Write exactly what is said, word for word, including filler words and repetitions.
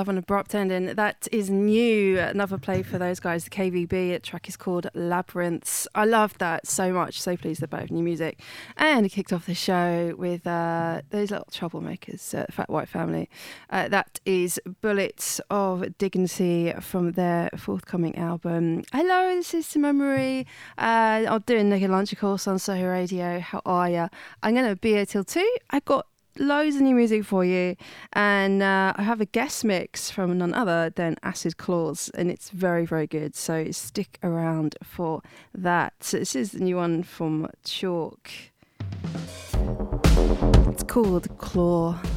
love an abrupt ending. That is new. Another play for those guys, the K V B. The track is called Labyrinths. I love that so much. So pleased they're both new music. And it kicked off the show with uh, those little troublemakers, uh, Fat White Family. Uh, that is Bullets of Dignity from their forthcoming album. Hello, this is Simone Marie. Uh, I'm doing Naked Lunch, of course, on Soho Radio. How are you? I'm going to be here till two. I got loads of new music for you, and uh, I have a guest mix from none other than Acid Claws, and it's very, very good, so stick around for that. So this is the new one from Chalk. It's called Claw.